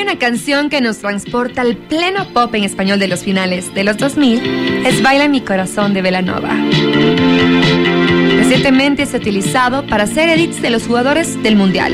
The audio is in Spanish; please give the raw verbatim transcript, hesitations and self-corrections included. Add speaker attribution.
Speaker 1: una canción que nos transporta al pleno pop en español de los finales de los dos mil es Baila mi corazón de Belanova. Recientemente se ha utilizado para hacer edits de los jugadores del Mundial.